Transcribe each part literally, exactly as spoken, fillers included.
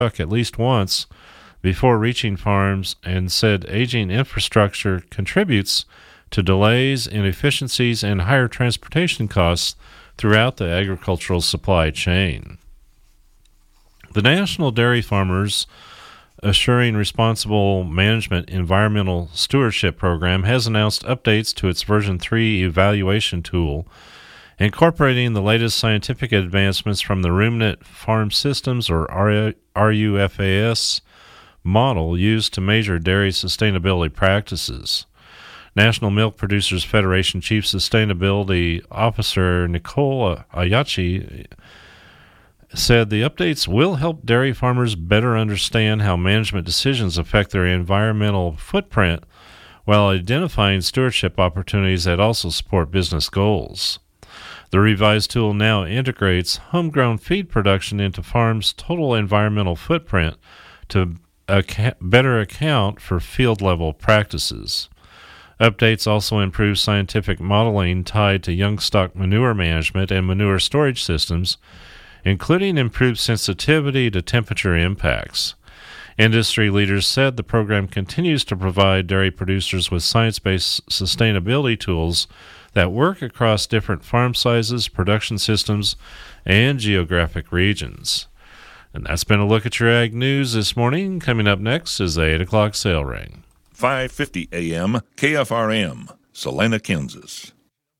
at least once before reaching farms, and said aging infrastructure contributes to delays, inefficiencies, and higher transportation costs throughout the agricultural supply chain. The National Dairy Farmers Assuring Responsible Management Environmental Stewardship Program has announced updates to its version three evaluation tool, incorporating the latest scientific advancements from the Ruminant Farm Systems, or R U F A S, model used to measure dairy sustainability practices. National Milk Producers Federation Chief Sustainability Officer Nicole Ayachi said the updates will help dairy farmers better understand how management decisions affect their environmental footprint while identifying stewardship opportunities that also support business goals. The revised tool now integrates homegrown feed production into farms' total environmental footprint to ac- better account for field-level practices. Updates also improve scientific modeling tied to young stock manure management and manure storage systems, including improved sensitivity to temperature impacts. Industry leaders said the program continues to provide dairy producers with science-based sustainability tools that work across different farm sizes, production systems, and geographic regions. And that's been a look at your ag news this morning. Coming up next is the eight o'clock sale ring. five fifty A M K F R M, Salina, Kansas.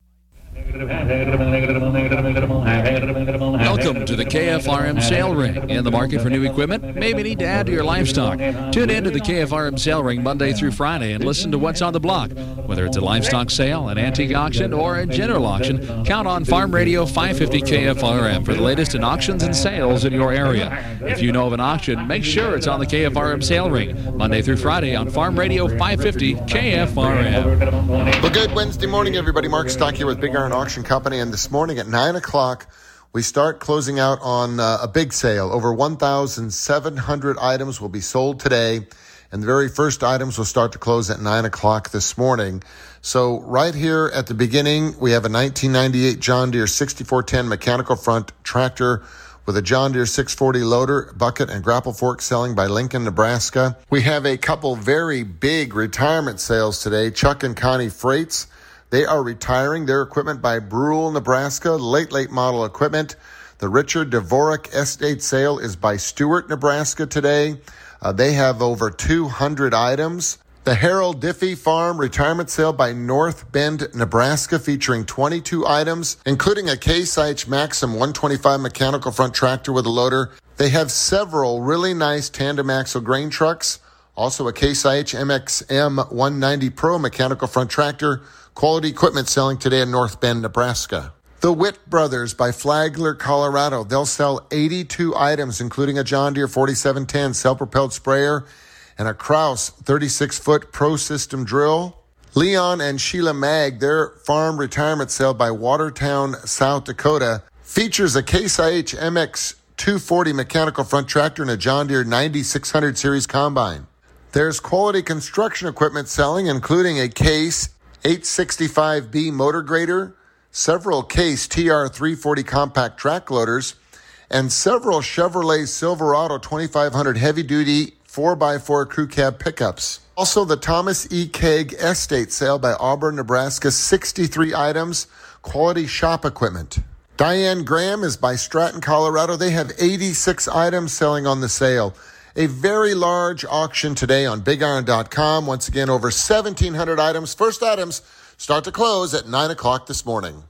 Welcome to the K F R M Sale Ring. In the market for new equipment? Maybe need to add to your livestock. Tune in to the K F R M Sale Ring Monday through Friday and listen to what's on the block. Whether it's a livestock sale, an antique auction, or a general auction, count on Farm Radio five fifty K F R M for the latest in auctions and sales in your area. If you know of an auction, make sure it's on the K F R M Sale Ring Monday through Friday on Farm Radio five fifty K F R M. Well, good Wednesday morning, everybody. Mark Stock here with Big Iron Auction Company, and this morning at nine o'clock, we start closing out on uh, a big sale. Over one thousand seven hundred items will be sold today, and the very first items will start to close at nine o'clock this morning. So right here at the beginning, we have a nineteen ninety-eight John Deere sixty-four ten mechanical front tractor with a John Deere six forty loader, bucket, and grapple fork selling by Lincoln, Nebraska. We have a couple very big retirement sales today. Chuck and Connie Freights, they are retiring their equipment by Brule, Nebraska, late, late model equipment. The Richard Dvorak Estate sale is by Stewart, Nebraska today. Uh, they have over two hundred items. The Harold Diffie Farm retirement sale by North Bend, Nebraska, featuring twenty-two items, including a Case I H Maxim one twenty-five mechanical front tractor with a loader. They have several really nice tandem axle grain trucks, also a Case I H M X M one ninety Pro mechanical front tractor. Quality equipment selling today in North Bend, Nebraska. The Witt Brothers by Flagler, Colorado. They'll sell eighty-two items, including a John Deere forty-seven ten self-propelled sprayer and a Kraus thirty-six foot Pro System drill. Leon and Sheila Mag, their farm retirement sale by Watertown, South Dakota, features a Case I H M X two forty mechanical front tractor and a John Deere ninety-six hundred series combine. There's quality construction equipment selling, including a Case eight sixty-five B motor grader, several Case T R three forty compact track loaders, and several Chevrolet Silverado twenty-five hundred heavy-duty four by four crew cab pickups. Also, the Thomas E. Kegg Estate sale by Auburn, Nebraska, sixty-three items, quality shop equipment. Diane Graham is by Stratton, Colorado. They have eighty-six items selling on the sale. A very large auction today on big iron dot com. Once again, over seventeen hundred items. First items start to close at nine o'clock this morning.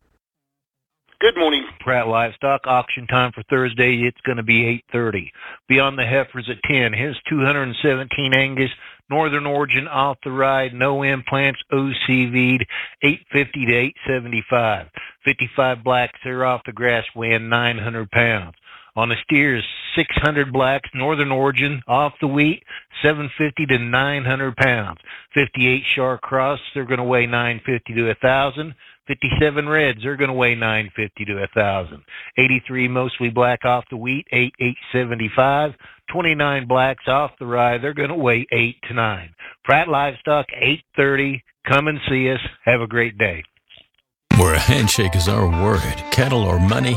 Good morning. Pratt Livestock auction time for Thursday. It's going to be eight thirty. Beyond the Heifers at ten. Here's two hundred seventeen Angus, Northern Origin off the ride, no implants, O C V'd, eight fifty to eight seventy-five. fifty-five blacks, they're off the grass weighing nine hundred pounds. On the steers, six hundred blacks, Northern Origin, off the wheat, seven fifty to nine hundred pounds. fifty-eight Char Cross, they're going to weigh nine fifty to one thousand. fifty-seven Reds, they're going to weigh nine fifty to one thousand. eighty-three mostly black off the wheat, eight eight seventy-five. twenty-nine blacks off the rye, they're going to weigh eight to nine. Pratt Livestock, eight thirty. Come and see us. Have a great day. Where a handshake is our word, cattle are money, and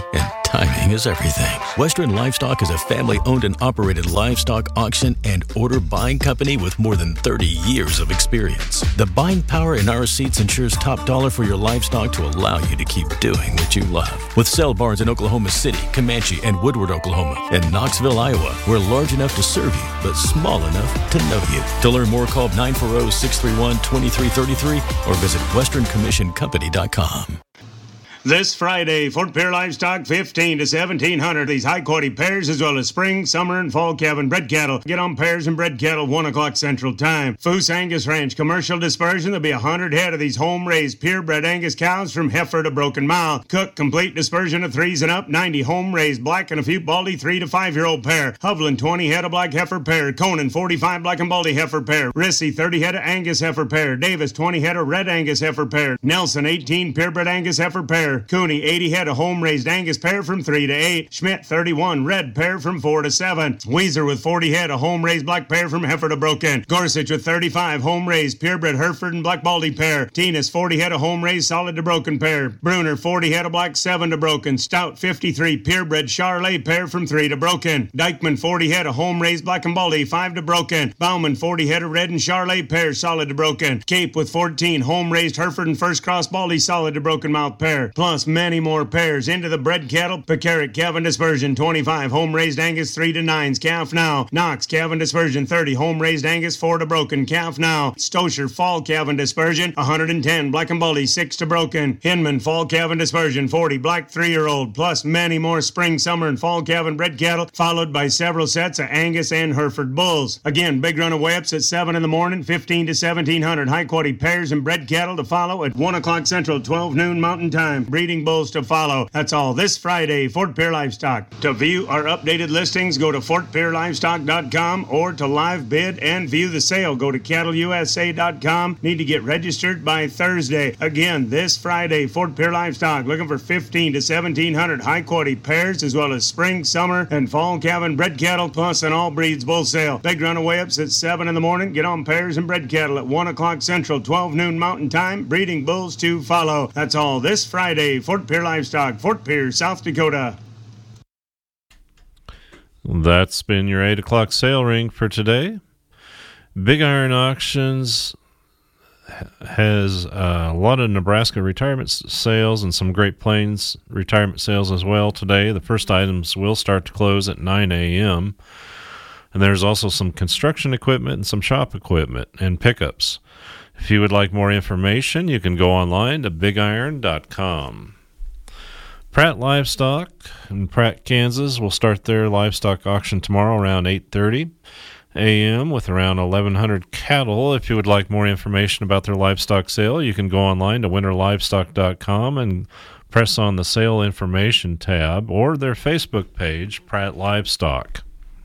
timing is everything. Western Livestock is a family-owned and operated livestock auction and order buying company with more than thirty years of experience. The buying power in our seats ensures top dollar for your livestock to allow you to keep doing what you love. With sale barns in Oklahoma City, Comanche, and Woodward, Oklahoma, and Knoxville, Iowa, we're large enough to serve you, but small enough to know you. To learn more, call nine four zero, six three one, two three three three or visit western commission company dot com. This Friday, Fort Pierre Livestock, fifteen to seventeen hundred. These high-quality pairs as well as spring, summer, and fall calving bred cattle. Get on pairs and bred cattle, one o'clock Central Time. Foose Angus Ranch, commercial dispersion. There'll be one hundred head of these home-raised, purebred Angus cows from heifer to broken mile. Cook, complete dispersion of threes and up. ninety home-raised black and a few baldy three to five-year-old pair. Hovland, twenty head of black heifer pair. Conan, forty-five black and baldy heifer pair. Rissy, thirty head of Angus heifer pair. Davis, twenty head of red Angus heifer pair. Nelson, eighteen purebred Angus heifer pair. Cooney, eighty head of home-raised Angus pair from three to eight. Schmidt, thirty-one red pair from four to seven. Weezer with forty head of home-raised black pair from heifer to broken. Gorsuch with thirty-five home-raised purebred Hereford and black baldy pair. Tinas, forty head of home-raised solid to broken pair. Bruner, forty head of black seven to broken. Stout, fifty-three purebred Charlet pair from three to broken. Dykeman, forty head of home-raised black and baldy five to broken. Bauman, forty head of red and Charlet pair solid to broken. Cape with fourteen home-raised Hereford and first cross baldy solid to broken mouth pair. Plus many more pairs into the bred cattle. Pecaric calving dispersion, twenty-five home-raised Angus three to nines, calf now. Knox calving dispersion, thirty home-raised Angus four to broken, calf now. Stosher fall calving dispersion, one hundred ten black and baldy six to broken. Hinman fall calving dispersion, forty black three-year-old, plus many more spring, summer, and fall calving bred cattle, followed by several sets of Angus and Hereford bulls. Again, big run of way-ups at seven in the morning, fifteen to seventeen hundred high-quality pairs and bred cattle to follow at one o'clock Central, twelve noon Mountain Time. Breeding bulls to follow. That's all this Friday, Fort Pierre Livestock. To view our updated listings, go to fort pierre livestock dot com or to live bid and view the sale, go to cattle u s a dot com. Need to get registered by Thursday. Again, this Friday, Fort Pierre Livestock, looking for fifteen to seventeen hundred high-quality pairs as well as spring, summer, and fall calving bred cattle, plus an all breeds bull sale. Big runaway ups at seven in the morning. Get on pairs and bred cattle at one o'clock Central, twelve noon Mountain Time. Breeding bulls to follow. That's all this Friday, Fort Pierre Livestock, Fort Pierre, South Dakota. That's been your eight o'clock sale ring for today. Big Iron Auctions has uh, a lot of Nebraska retirement sales and some Great Plains retirement sales as well today. The first items will start to close at nine a.m. And there's also some construction equipment and some shop equipment and pickups. If you would like more information, you can go online to big iron dot com. Pratt Livestock in Pratt, Kansas will start their livestock auction tomorrow around eight thirty a.m. with around eleven hundred cattle. If you would like more information about their livestock sale, you can go online to winter livestock dot com and press on the Sale Information tab or their Facebook page, Pratt Livestock.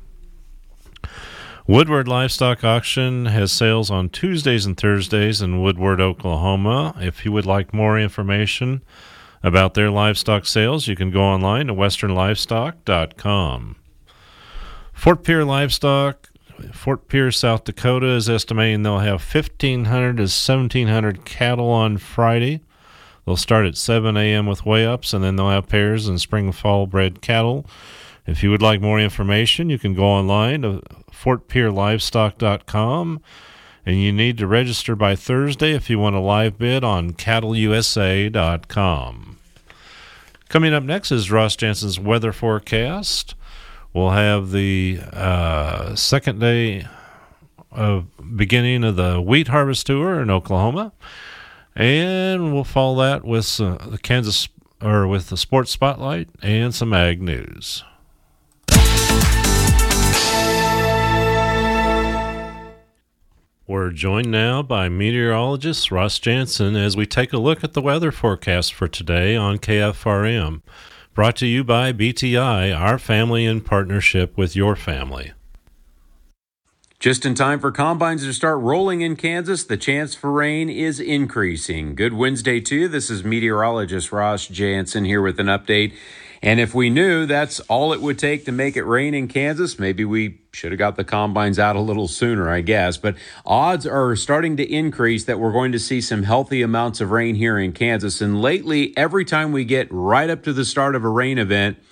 Woodward Livestock Auction has sales on Tuesdays and Thursdays in Woodward, Oklahoma. If you would like more information about their livestock sales, you can go online to western livestock dot com. Fort Pierre Livestock, Fort Pierre, South Dakota, is estimating they'll have fifteen hundred to seventeen hundred cattle on Friday. They'll start at seven a.m. with weigh-ups, and then they'll have pairs and spring and fall bred cattle. If you would like more information, you can go online to fort pierre livestock dot com, and you need to register by Thursday if you want a live bid on cattle u s a dot com. Coming up next is Ross Jansen's weather forecast. We'll have the uh, second day of beginning of the wheat harvest tour in Oklahoma, and we'll follow that with uh, the Kansas or with the sports spotlight and some ag news. We're joined now by meteorologist Ross Jansen as we take a look at the weather forecast for today on K F R M. Brought to you by B T I, our family in partnership with your family. Just in time for combines to start rolling in Kansas, the chance for rain is increasing. Good Wednesday to you. This is meteorologist Ross Jansen here with an update. And if we knew that's all it would take to make it rain in Kansas, maybe we should have got the combines out a little sooner, I guess. But odds are starting to increase that we're going to see some healthy amounts of rain here in Kansas. And lately, every time we get right up to the start of a rain event,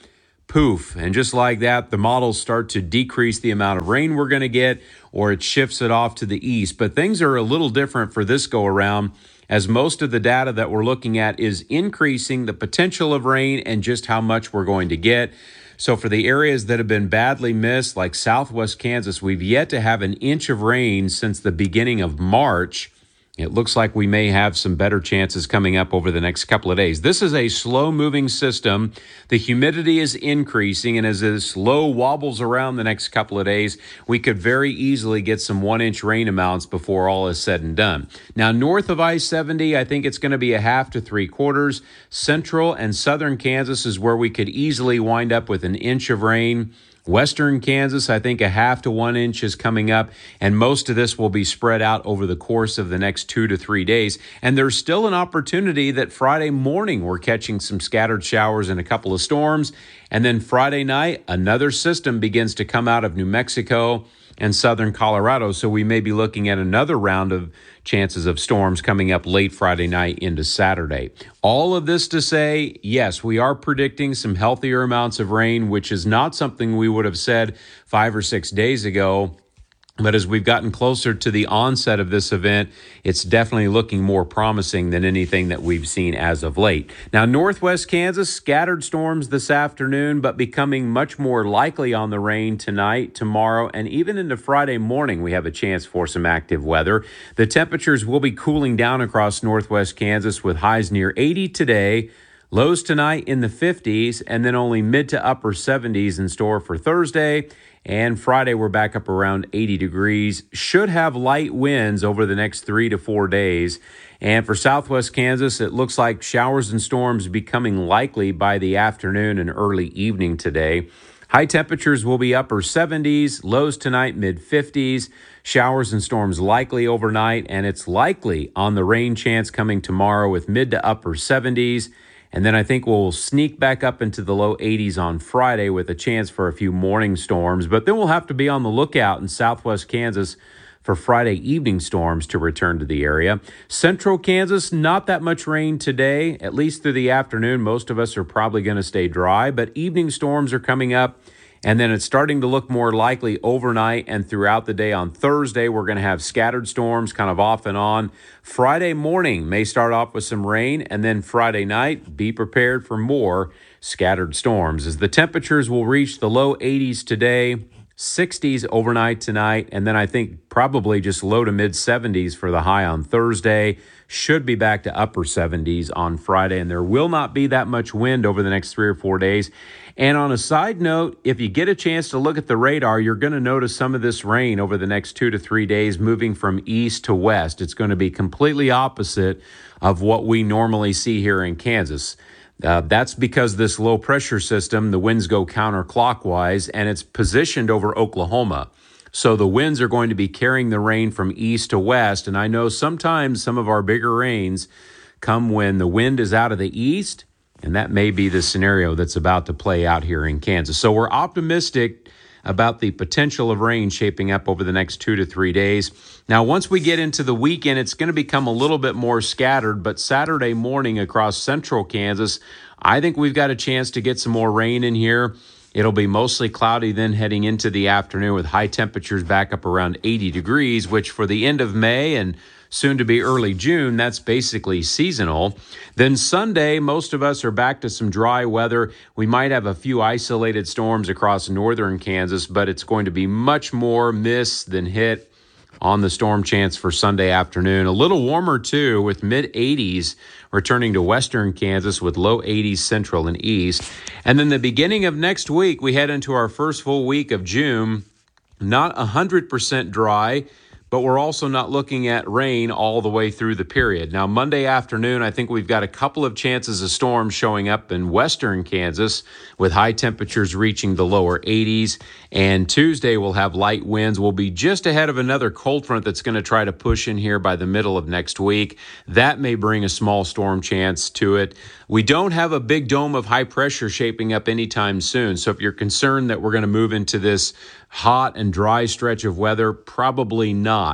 poof. And just like that, the models start to decrease the amount of rain we're going to get, or it shifts it off to the east. But things are a little different for this go around, as most of the data that we're looking at is increasing the potential of rain and just how much we're going to get. So for the areas that have been badly missed, like southwest Kansas, we've yet to have an inch of rain since the beginning of March. It looks like we may have some better chances coming up over the next couple of days. This is a slow-moving system. The humidity is increasing, and as this low wobbles around the next couple of days, we could very easily get some one-inch rain amounts before all is said and done. Now, north of I seventy, I think it's going to be a half to three quarters. Central and southern Kansas is where we could easily wind up with an inch of rain. Western Kansas, I think a half to one inch is coming up, and most of this will be spread out over the course of the next two to three days. And there's still an opportunity that Friday morning we're catching some scattered showers and a couple of storms. And then Friday night, another system begins to come out of New Mexico and southern Colorado. So we may be looking at another round of chances of storms coming up late Friday night into Saturday. All of this to say, yes, we are predicting some healthier amounts of rain, which is not something we would have said five or six days ago. But as we've gotten closer to the onset of this event, it's definitely looking more promising than anything that we've seen as of late. Now, northwest Kansas, scattered storms this afternoon, but becoming much more likely on the rain tonight, tomorrow, and even into Friday morning, we have a chance for some active weather. The temperatures will be cooling down across northwest Kansas with highs near eighty today, lows tonight in the fifties, and then only mid to upper seventies in store for Thursday. And Friday, we're back up around eighty degrees. Should have light winds over the next three to four days. And for southwest Kansas, it looks like showers and storms becoming likely by the afternoon and early evening today. High temperatures will be upper seventies, lows tonight mid fifties, showers and storms likely overnight, and it's likely on the rain chance coming tomorrow with mid to upper seventies. And then I think we'll sneak back up into the low eighties on Friday with a chance for a few morning storms. But then we'll have to be on the lookout in southwest Kansas for Friday evening storms to return to the area. Central Kansas, not that much rain today, at least through the afternoon. Most of us are probably going to stay dry, but evening storms are coming up. And then it's starting to look more likely overnight and throughout the day. On Thursday, we're going to have scattered storms kind of off and on. Friday morning may start off with some rain, and then Friday night, be prepared for more scattered storms as the temperatures will reach the low eighties today, sixties overnight tonight, and then I think probably just low to mid seventies for the high on Thursday. Should be back to upper seventies on Friday, and there will not be that much wind over the next three or four days. And on a side note, if you get a chance to look at the radar, you're going to notice some of this rain over the next two to three days moving from east to west. It's going to be completely opposite of what we normally see here in Kansas. Uh, that's because this low pressure system, the winds go counterclockwise, and it's positioned over Oklahoma. So the winds are going to be carrying the rain from east to west. And I know sometimes some of our bigger rains come when the wind is out of the east, and that may be the scenario that's about to play out here in Kansas. So we're optimistic about the potential of rain shaping up over the next two to three days. Now, once we get into the weekend, it's going to become a little bit more scattered, but Saturday morning across central Kansas, I think we've got a chance to get some more rain in here. It'll be mostly cloudy then heading into the afternoon with high temperatures back up around eighty degrees, which for the end of May and soon to be early June, that's basically seasonal. Then Sunday, most of us are back to some dry weather. We might have a few isolated storms across northern Kansas, but it's going to be much more miss than hit on the storm chance for Sunday afternoon. A little warmer, too, with mid eighties returning to western Kansas with low eighties central and east. And then the beginning of next week, we head into our first full week of June. Not one hundred percent dry, but we're also not looking at rain all the way through the period. Now, Monday afternoon, I think we've got a couple of chances of storms showing up in western Kansas with high temperatures reaching the lower eighties. And Tuesday, we'll have light winds. We'll be just ahead of another cold front that's going to try to push in here by the middle of next week. That may bring a small storm chance to it. We don't have a big dome of high pressure shaping up anytime soon. So if you're concerned that we're going to move into this hot and dry stretch of weather, probably not.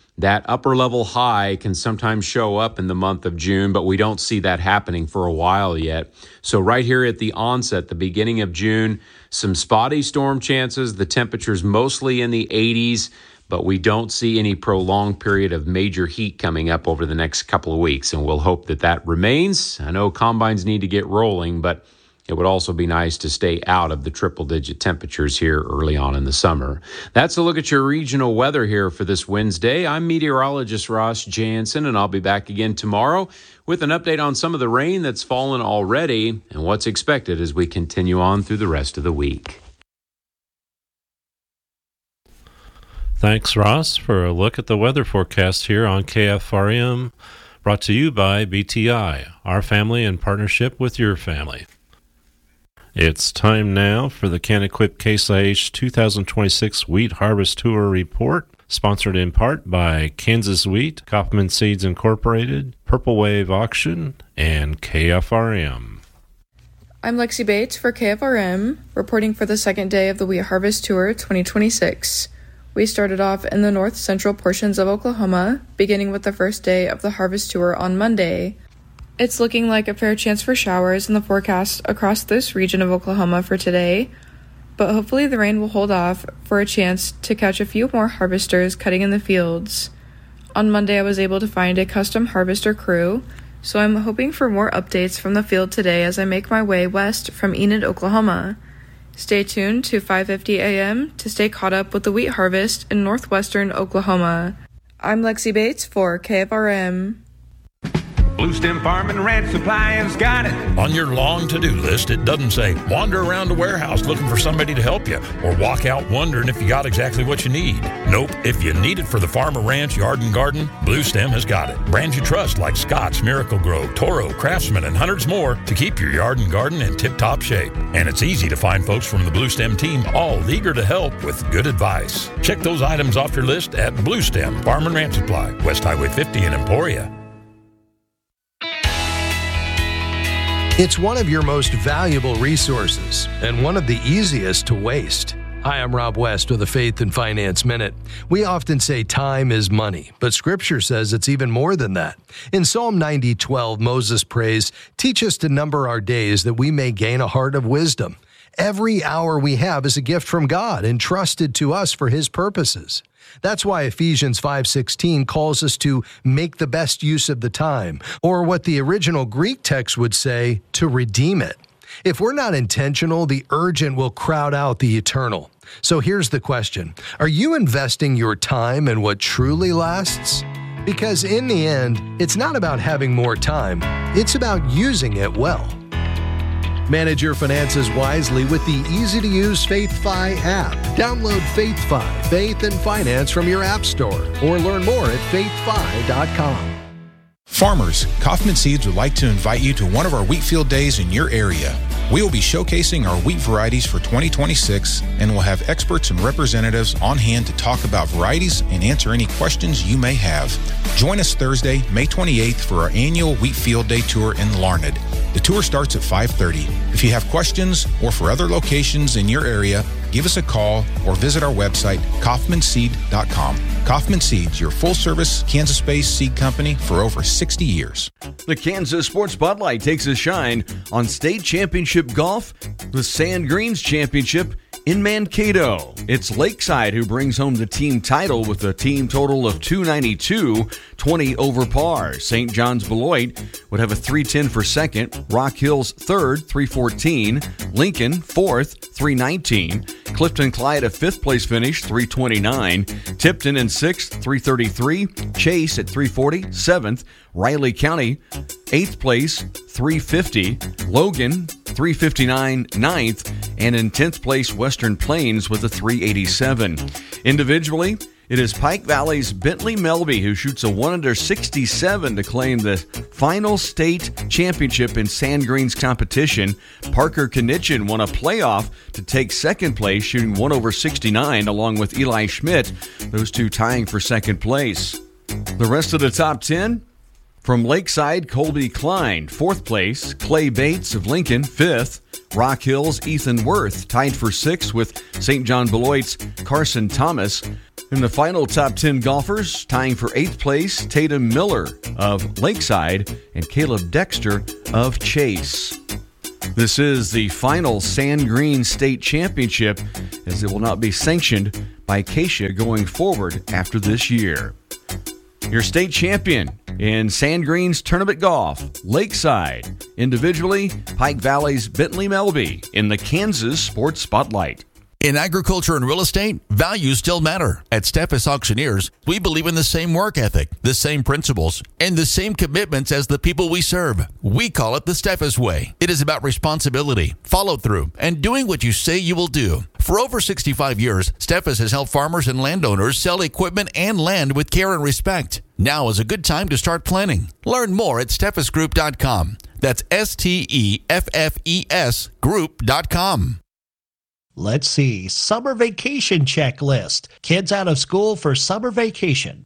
that upper level high can sometimes show up in the month of June, but we don't see that happening for a while yet. So right here at the onset, the beginning of June, some spotty storm chances, the temperatures mostly in the eighties, but we don't see any prolonged period of major heat coming up over the next couple of weeks, and we'll hope that that remains. I know combines need to get rolling, but it would also be nice to stay out of the triple-digit temperatures here early on in the summer. That's a look at your regional weather here for this Wednesday. I'm meteorologist Ross Jansen, and I'll be back again tomorrow with an update on some of the rain that's fallen already and what's expected as we continue on through the rest of the week. Thanks, Ross, for a look at the weather forecast here on K F R M, brought to you by B T I, our family in partnership with your family. It's time now for the Can-Equip Case I H two thousand twenty-six Wheat Harvest Tour Report, sponsored in part by Kansas Wheat, Kaufman Seeds Incorporated, Purple Wave Auction, and K F R M. I'm Lexi Bates for K F R M, reporting for the second day of the Wheat Harvest Tour twenty twenty-six. We started off in the north central portions of Oklahoma, beginning with the first day of the Harvest Tour on Monday. It's looking like a fair chance for showers in the forecast across this region of Oklahoma for today, but hopefully the rain will hold off for a chance to catch a few more harvesters cutting in the fields. On Monday, I was able to find a custom harvester crew, so I'm hoping for more updates from the field today as I make my way west from Enid, Oklahoma. Stay tuned to five fifty a.m. to stay caught up with the wheat harvest in northwestern Oklahoma. I'm Lexi Bates for K F R M. Blue Stem Farm and Ranch Supply has got it. On your long to-do list, it doesn't say wander around the warehouse looking for somebody to help you or walk out wondering if you got exactly what you need. Nope. If you need it for the farm or ranch, yard and garden, Blue Stem has got it. Brands you trust like Scott's, Miracle Grow, Toro, Craftsman, and hundreds more to keep your yard and garden in tip-top shape. And it's easy to find folks from the Blue Stem team all eager to help with good advice. Check those items off your list at Blue Stem Farm and Ranch Supply, West Highway fifty in Emporia. It's one of your most valuable resources and one of the easiest to waste. Hi, I'm Rob West with the Faith and Finance Minute. We often say time is money, but Scripture says it's even more than that. In Psalm ninety twelve, Moses prays, "Teach us to number our days that we may gain a heart of wisdom." Every hour we have is a gift from God, entrusted to us for His purposes. That's why Ephesians five sixteen calls us to make the best use of the time, or what the original Greek text would say, to redeem it. If we're not intentional, the urgent will crowd out the eternal. So here's the question. Are you investing your time in what truly lasts? Because in the end, it's not about having more time. It's about using it well. Manage your finances wisely with the easy-to-use FaithFi app. Download FaithFi, Faith and Finance from your app store, or learn more at faith fi dot com. Farmers, Kaufman Seeds would like to invite you to one of our wheat field days in your area. We will be showcasing our wheat varieties for twenty twenty-six, and we'll have experts and representatives on hand to talk about varieties and answer any questions you may have. Join us Thursday, May twenty-eighth for our annual Wheat Field Day Tour in Larned. The tour starts at five thirty. If you have questions or for other locations in your area, give us a call or visit our website, kaufman seed dot com. Kaufman Seeds, your full-service Kansas-based seed company for over sixty years. The Kansas Sports Spotlight takes a shine on state championship golf, the Sand Greens Championship in Mankato. It's Lakeside who brings home the team title with a team total of two ninety-two, twenty over par. Saint John's Beloit would have a three ten for second, Rock Hills third, three fourteen, Lincoln fourth, three nineteen, Clifton Clyde a fifth place finish, three twenty-nine, Tipton in sixth, three thirty-three, Chase at three forty, seventh, Riley County eighth place, three fifty, Logan three fifty-nine, ninth, and in tenth place Western Plains with a three eighty-seven. Individually, it is Pike Valley's Bentley Melby who shoots a one under sixty-seven to claim the final state championship in Sand Greens competition. Parker Knitchen won a playoff to take second place, shooting one over sixty-nine, along with Eli Schmidt, those two tying for second place. The rest of the top ten, from Lakeside, Colby Klein, fourth place, Clay Bates of Lincoln, fifth, Rock Hills, Ethan Worth, tied for sixth with Saint John Beloit's Carson Thomas. In the final top ten golfers, tying for eighth place, Tatum Miller of Lakeside and Caleb Dexter of Chase. This is the final Sand Green State Championship, as it will not be sanctioned by Acacia going forward after this year. Your state champion in Sand Green's Tournament Golf, Lakeside. Individually, Pike Valley's Bentley Melby in the Kansas Sports Spotlight. In agriculture and real estate, values still matter. At Steffes Auctioneers, we believe in the same work ethic, the same principles, and the same commitments as the people we serve. We call it the Steffes Way. It is about responsibility, follow-through, and doing what you say you will do. For over sixty-five years, Steffes has helped farmers and landowners sell equipment and land with care and respect. Now is a good time to start planning. Learn more at steffes group dot com. That's S T E F F E S group dot com. Let's see. Summer vacation checklist. Kids out of school for summer vacation.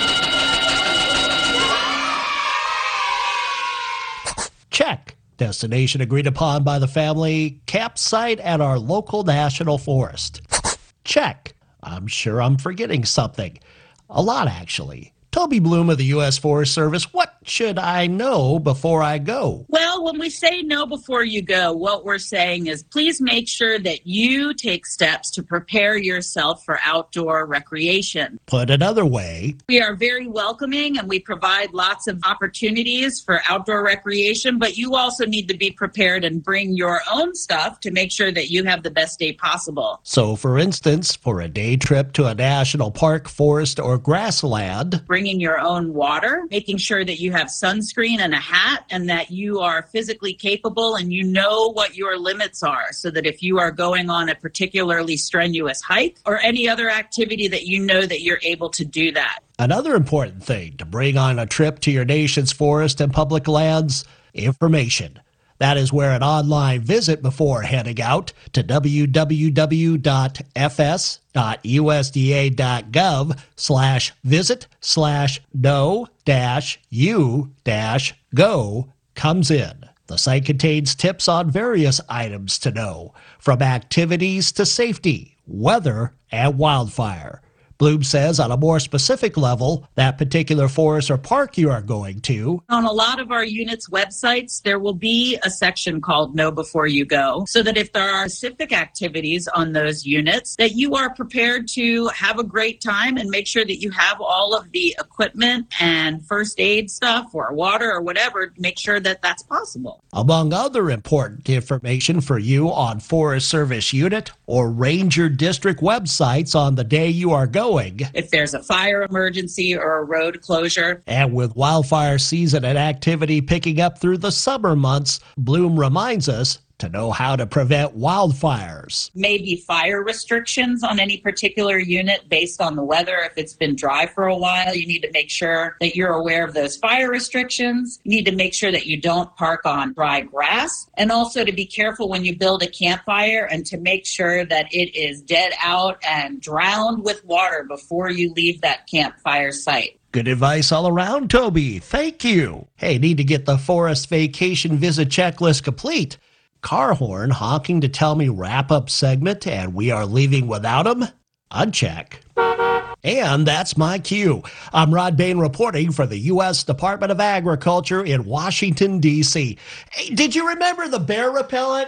Check. Destination agreed upon by the family. Campsite at our local national forest. Check. I'm sure I'm forgetting something. A lot, actually. Toby Bloom of the U S Forest Service, what should I know before I go? Well, when we say know before you go, what we're saying is please make sure that you take steps to prepare yourself for outdoor recreation. Put another way, we are very welcoming and we provide lots of opportunities for outdoor recreation, but you also need to be prepared and bring your own stuff to make sure that you have the best day possible. So, for instance, for a day trip to a national park, forest, or grassland, bring Bringing your own water, making sure that you have sunscreen and a hat and that you are physically capable and you know what your limits are so that if you are going on a particularly strenuous hike or any other activity that you know that you're able to do that. Another important thing to bring on a trip to your nation's forest and public lands, information. That is where an online visit before heading out to w w w dot f s dot u s d a dot gov slash visit slash know dash u dash go comes in. The site contains tips on various items to know, from activities to safety, weather, and wildfire. Bloom says on a more specific level, that particular forest or park you are going to. On a lot of our units' websites, there will be a section called Know Before You Go, so that if there are specific activities on those units, that you are prepared to have a great time and make sure that you have all of the equipment and first aid stuff or water or whatever, make sure that that's possible. Among other important information for you on Forest Service unit or Ranger District websites on the day you are going. If there's a fire emergency or a road closure. And with wildfire season and activity picking up through the summer months, Bloom reminds us to know how to prevent wildfires. Maybe fire restrictions on any particular unit based on the weather. If it's been dry for a while, you need to make sure that you're aware of those fire restrictions. You need to make sure that you don't park on dry grass, and also to be careful when you build a campfire and to make sure that it is dead out and drowned with water before you leave that campfire site. Good advice all around, Toby. Thank you. Hey, need to get the forest vacation visit checklist complete. Car horn honking to tell me wrap-up segment and we are leaving without him? Uncheck. And that's my cue. I'm Rod Bain reporting for the U S Department of Agriculture in Washington, D C Hey, did you remember the bear repellent?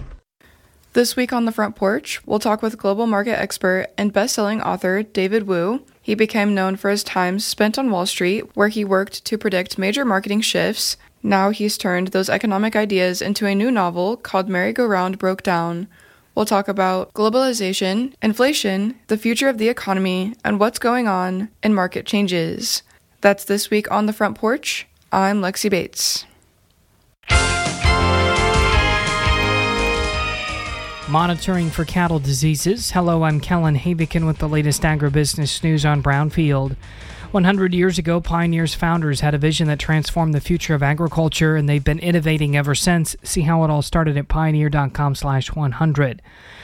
This week on The Front Porch, we'll talk with global market expert and best-selling author David Wu. He became known for his time spent on Wall Street, where he worked to predict major marketing shifts. Now he's turned those economic ideas into a new novel called Merry-Go-Round Broke Down. We'll talk about globalization, inflation, the future of the economy, and what's going on in market changes. That's this week on The Front Porch. I'm Lexi Bates. Monitoring for cattle diseases. Hello, I'm Kellen Havikin with the latest agribusiness news on Brownfield. one hundred years ago, Pioneer's founders had a vision that transformed the future of agriculture, and they've been innovating ever since. See how it all started at pioneer dot com slash one hundred.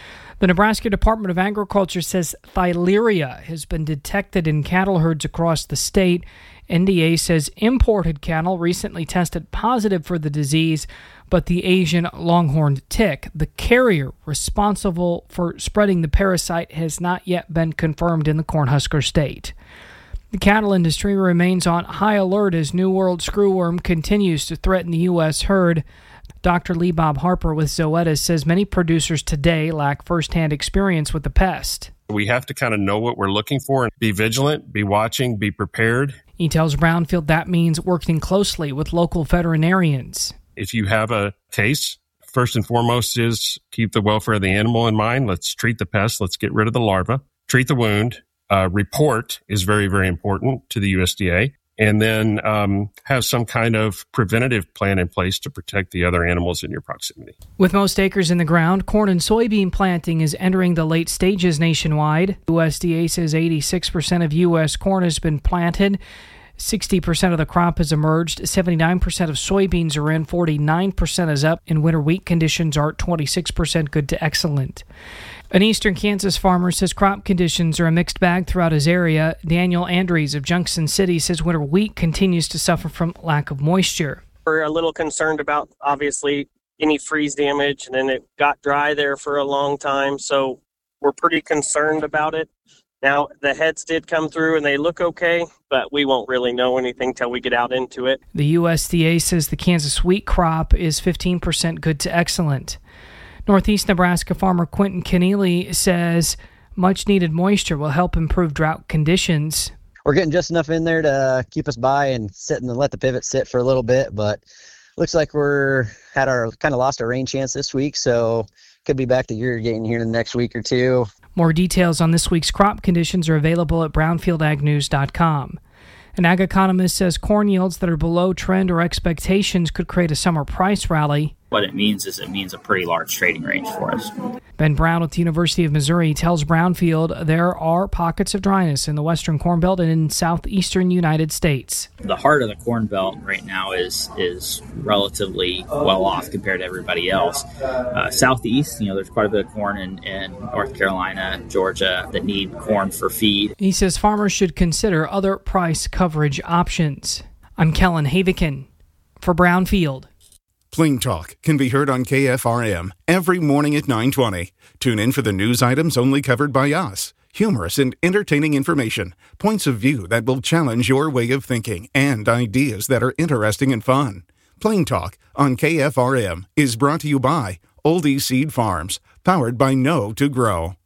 The Nebraska Department of Agriculture says Theileria has been detected in cattle herds across the state. N D A says imported cattle recently tested positive for the disease, but the Asian longhorned tick, the carrier responsible for spreading the parasite, has not yet been confirmed in the Cornhusker state. The cattle industry remains on high alert as New World screwworm continues to threaten the U S herd. Doctor Lee Bob Harper with Zoetis says many producers today lack firsthand experience with the pest. We have to kind of know what we're looking for and be vigilant, be watching, be prepared. He tells Brownfield that means working closely with local veterinarians. If you have a case, first and foremost is keep the welfare of the animal in mind. Let's treat the pest. Let's get rid of the larva. Treat the wound. Uh, report is very, very important to the U S D A. And then um, have some kind of preventative plan in place to protect the other animals in your proximity. With most acres in the ground, corn and soybean planting is entering the late stages nationwide. U S D A says eighty-six percent of U S corn has been planted. sixty percent of the crop has emerged. seventy-nine percent of soybeans are in. forty-nine percent is up. And winter wheat conditions are twenty-six percent good to excellent. An eastern Kansas farmer says crop conditions are a mixed bag throughout his area. Daniel Andrews of Junction City says winter wheat continues to suffer from lack of moisture. We're a little concerned about, obviously, any freeze damage, and then it got dry there for a long time, so we're pretty concerned about it. Now, the heads did come through, and they look okay, but we won't really know anything till we get out into it. The U S D A says the Kansas wheat crop is fifteen percent good to excellent. Northeast Nebraska farmer Quentin Keneally says much-needed moisture will help improve drought conditions. We're getting just enough in there to keep us by and sit and let the pivot sit for a little bit, but looks like we're had our kind of lost our rain chance this week, so could be back to irrigating here in the next week or two. More details on this week's crop conditions are available at brownfield ag news dot com. An ag economist says corn yields that are below trend or expectations could create a summer price rally. What it means is it means a pretty large trading range for us. Ben Brown with the University of Missouri tells Brownfield there are pockets of dryness in the western Corn Belt and in southeastern United States. The heart of the Corn Belt right now is is relatively well off compared to everybody else. Uh, southeast, you know, there's quite a bit of corn in, in North Carolina, Georgia that need corn for feed. He says farmers should consider other price coverage options. I'm Kellen Havikin for Brownfield. Plain Talk can be heard on K F R M every morning at nine twenty. Tune in for the news items only covered by us. Humorous and entertaining information, points of view that will challenge your way of thinking, and ideas that are interesting and fun. Plain Talk on K F R M is brought to you by Oldie Seed Farms, powered by Know to Grow.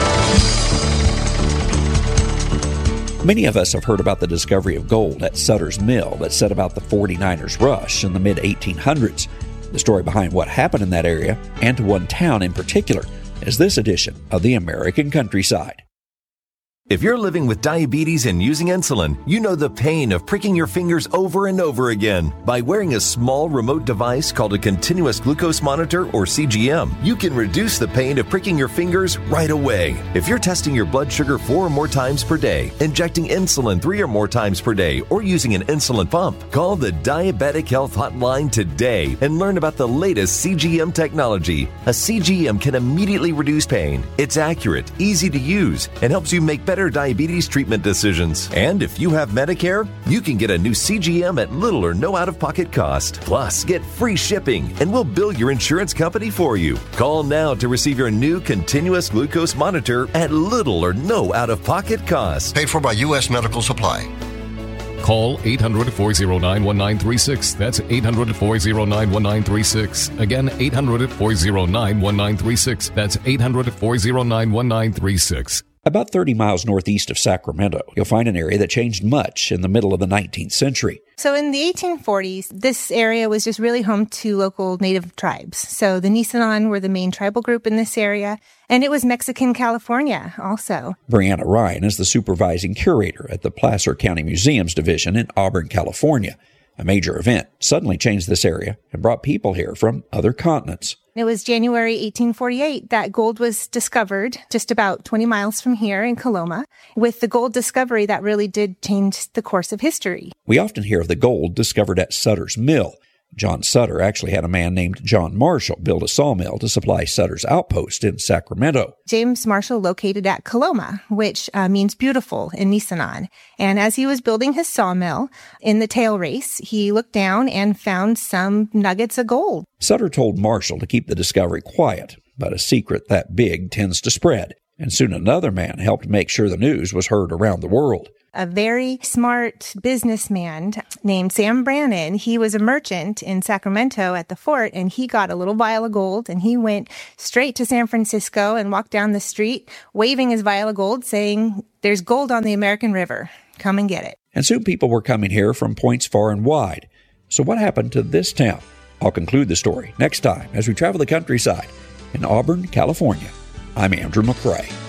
Many of us have heard about the discovery of gold at Sutter's Mill that set about the forty-niners rush in the mid eighteen hundreds. The story behind what happened in that area, and to one town in particular, is this edition of The American Countryside. If you're living with diabetes and using insulin, you know the pain of pricking your fingers over and over again. By wearing a small remote device called a continuous glucose monitor, or C G M, you can reduce the pain of pricking your fingers right away. If you're testing your blood sugar four or more times per day, injecting insulin three or more times per day, or using an insulin pump, call the Diabetic Health Hotline today and learn about the latest C G M technology. A C G M can immediately reduce pain. It's accurate, easy to use, and helps you make better diabetes treatment decisions. And if you have Medicare, you can get a new C G M at little or no out-of-pocket cost. Plus, get free shipping, and we'll bill your insurance company for you. Call now to receive your new continuous glucose monitor at little or no out-of-pocket cost. Paid for by U S Medical Supply. Call eight hundred, four oh nine, one nine three six. That's eight hundred, four oh nine, one nine three six. Again, eight hundred, four oh nine, one nine three six. That's eight hundred, four oh nine, one nine three six. About thirty miles northeast of Sacramento, you'll find an area that changed much in the middle of the nineteenth century. So in the eighteen forties, this area was just really home to local native tribes. So the Nisenan were the main tribal group in this area, and it was Mexican California also. Brianna Ryan is the supervising curator at the Placer County Museums Division in Auburn, California. A major event suddenly changed this area and brought people here from other continents. It was January eighteen forty-eight that gold was discovered just about twenty miles from here in Coloma. With the gold discovery, that really did change the course of history. We often hear of the gold discovered at Sutter's Mill. John Sutter actually had a man named John Marshall build a sawmill to supply Sutter's outpost in Sacramento. James Marshall located at Coloma, which uh, means beautiful in Nisenan. And as he was building his sawmill in the tail race, he looked down and found some nuggets of gold. Sutter told Marshall to keep the discovery quiet, but a secret that big tends to spread. And soon another man helped make sure the news was heard around the world. A very smart businessman named Sam Brannan. He was a merchant in Sacramento at the fort, and he got a little vial of gold, and he went straight to San Francisco and walked down the street waving his vial of gold, saying, "There's gold on the American River. Come and get it." And soon people were coming here from points far and wide. So what happened to this town? I'll conclude the story next time as we travel the countryside in Auburn, California. I'm Andrew McCrae.